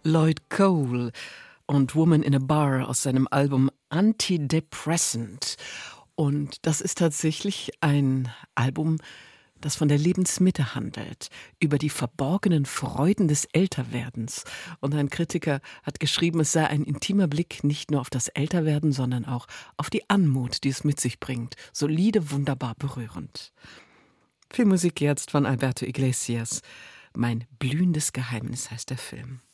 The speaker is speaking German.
Lloyd Cole und Woman in a Bar aus seinem Album Antidepressant. Und das ist tatsächlich ein Album, das von der Lebensmitte handelt, über die verborgenen Freuden des Älterwerdens. Und ein Kritiker hat geschrieben, es sei ein intimer Blick nicht nur auf das Älterwerden, sondern auch auf die Anmut, die es mit sich bringt. Solide, wunderbar berührend. Filmmusik jetzt von Alberto Iglesias. Mein blühendes Geheimnis heißt der Film.